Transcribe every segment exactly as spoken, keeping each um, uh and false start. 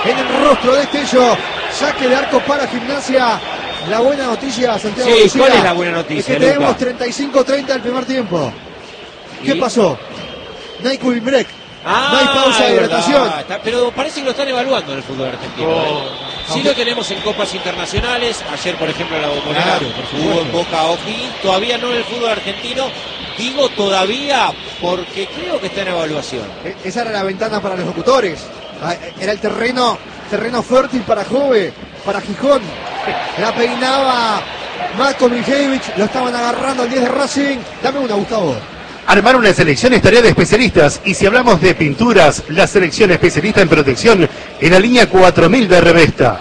en el rostro de Estello. Saque de arco para Gimnasia. La buena noticia, Santiago. Sí, Lucía, ¿cuál es la buena noticia, es que Luca? tenemos treinta y cinco treinta del primer tiempo. ¿Qué ¿Y? pasó? No hay cooling break. Ah, no hay pausa de hidratación. Está, pero parece que lo están evaluando en el fútbol argentino. Oh. ¿eh? Sí Aunque... lo tenemos en copas internacionales. Ayer, por ejemplo, la Bombonera claro, por jugó supuesto. en Boca O'Higgins. Todavía no en el fútbol argentino. Digo todavía porque creo que está en evaluación. Esa era la ventana para los locutores. Era el terreno, terreno fértil para Jove, para Gijón. La peinaba Marko Miljevic. Lo estaban agarrando al diez de Racing. Dame una, Gustavo. Armar una selección es tarea de especialistas, y si hablamos de pinturas, la selección especialista en protección en la línea cuatro mil de Revesta.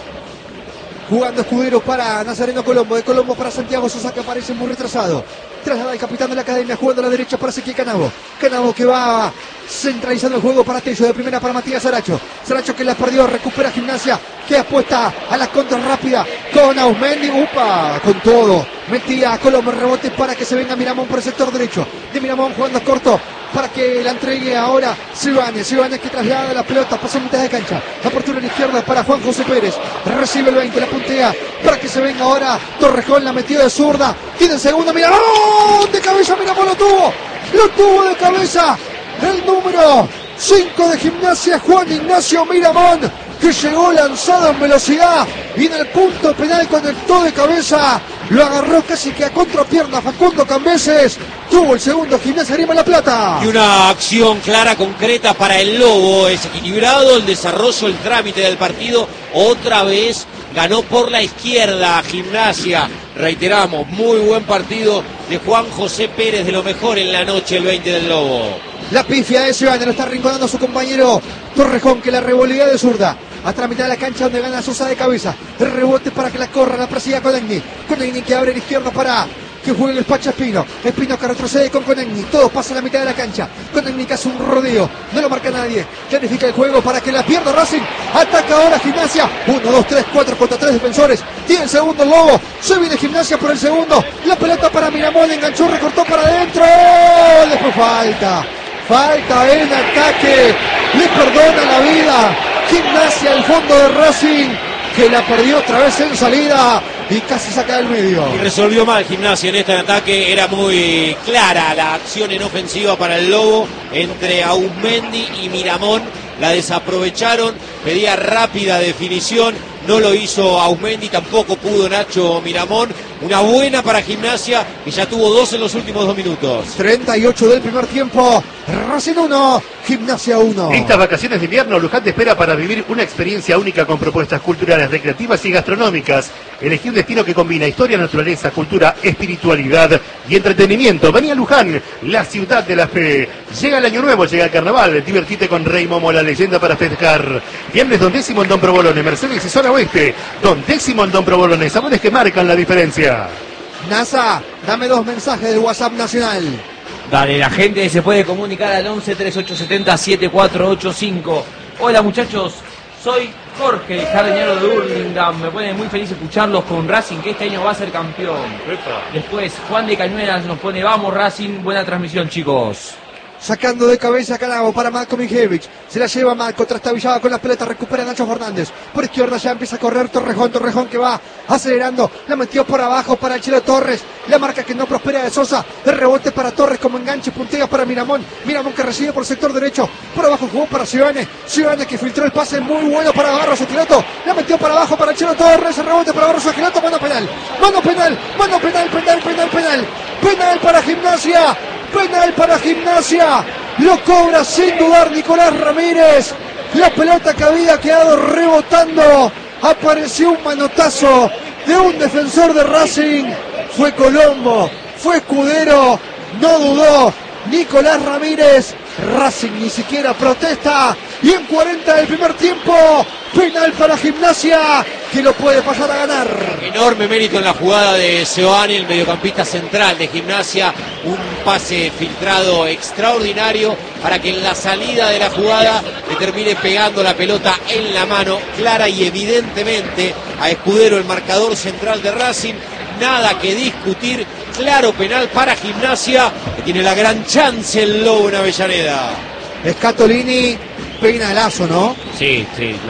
Jugando Escudero para Nazareno Colombo, de Colombo para Santiago Sosa, que aparece muy retrasado. Traslada el capitán de la academia, jugando a la derecha para Ezequiel Canavo. Canavo que va centralizando el juego para Tello, de primera para Matías Saracho. Saracho que la perdió, recupera Gimnasia, que apuesta a la contra rápida con Ausmendi. Upa, con todo. Metía a Colombo, rebote para que se venga Miramón por el sector derecho. De Miramón jugando corto para que la entregue ahora Cibanes. Cibanes que traslada la pelota, pasó mitad de cancha. Apertura en la izquierda para Juan José Pérez. Recibe el veinte, la puntea para que se venga ahora Torrejón, la metió de zurda. Tiene segunda, Miramón de cabeza, Miramón lo tuvo. Lo tuvo de cabeza el número cinco de Gimnasia, Juan Ignacio Miramón, que llegó lanzado en velocidad y en el punto penal conectó de cabeza. Lo agarró casi que a contrapierna Facundo Cambeses. Tuvo el segundo Gimnasia Grima La Plata. Y una acción clara, concreta para el Lobo. Es equilibrado el desarrollo, el trámite del partido. Otra vez ganó por la izquierda Gimnasia. Reiteramos, muy buen partido de Juan José Pérez, de lo mejor en la noche, el veinte del Lobo. La pifia de Cibanes, lo está rinconando su compañero Torrejón, que la revolea de zurda hasta la mitad de la cancha, donde gana Sosa de cabeza. El rebote para que la corra, la persiga Conegni. Conegni que abre la izquierda para que juegue el Pacha Espino. Espino que retrocede con Conegni. Todo pasa a la mitad de la cancha. Conegni que hace un rodeo. No lo marca nadie. Clarifica el juego para que la pierda Racing. Ataca ahora Gimnasia. Uno, dos, tres, cuatro contra tres defensores. Tiene el segundo el Lobo. Se viene Gimnasia por el segundo. La pelota para Miramón. Enganchó, recortó para adentro. Después falta. Falta en ataque. Le perdona la vida Gimnasia al fondo de Racing, que la perdió otra vez en salida y casi saca del medio. Y resolvió mal Gimnasia en este ataque. Era muy clara la acción en ofensiva para el Lobo entre Ausmendi y Miramón. La desaprovecharon, pedía rápida definición, no lo hizo Ausmendi, tampoco pudo Nacho Miramón. Una buena para Gimnasia, que ya tuvo dos en los últimos dos minutos. treinta y ocho del primer tiempo, Racing uno, Gimnasia uno. Estas vacaciones de invierno, Luján te espera para vivir una experiencia única con propuestas culturales, recreativas y gastronómicas. Elegí un destino que combina historia, naturaleza, cultura, espiritualidad y entretenimiento. Vení a Luján, la ciudad de la fe. Llega el año nuevo, llega el carnaval. Divertite con Rey Momo, la leyenda para festejar. Viernes Don Décimo en Don Provolone, Mercedes y Zona Oeste. Don Décimo en Don Provolone, sabores que marcan la diferencia. NASA, dame dos mensajes del WhatsApp nacional. Dale, la gente se puede comunicar al once, treinta y ocho setenta, setenta y cuatro ochenta y cinco. Hola muchachos, soy Jorge, el jardinero de Hurlingham. Me pone muy feliz escucharlos con Racing, que este año va a ser campeón. Después Juan de Cañuelas nos pone, vamos Racing, buena transmisión chicos. Sacando de cabeza Canavo para Marko Miljevic. Se la lleva Marco, trastabillaba con la pelota, recupera Nacho Fernández. Por izquierda ya empieza a correr Torrejón, Torrejón que va acelerando. La metió por abajo para el Chelo Torres. La marca que no prospera de Sosa. El rebote para Torres como enganche, puntea para Miramón. Miramón que recibe por el sector derecho. Por abajo jugó para Cibanes. Cibanes que filtró el pase muy bueno para Barros Esqueloto. La metió para abajo para el Chelo Torres. El rebote para Barros Esqueloto. Mano penal. Mano penal. Mano penal, penal, penal, penal. Penal para Gimnasia. Penal para Gimnasia. Lo cobra sin dudar Nicolás Ramírez. La pelota que había quedado rebotando. Apareció un manotazo de un defensor de Racing. Fue Colombo. Fue Escudero. No dudó Nicolás Ramírez. Racing ni siquiera protesta. Y en cuarenta del primer tiempo, penal para Gimnasia, que lo puede pasar a ganar. Enorme mérito en la jugada de Seoane, el mediocampista central de Gimnasia. Un pase filtrado extraordinario para que en la salida de la jugada le termine pegando la pelota en la mano, clara y evidentemente a Escudero, el marcador central de Racing. Nada que discutir, claro penal para Gimnasia, que tiene la gran chance el Lobo en Avellaneda. Scatolini, penalazo, ¿no? Sí, sí.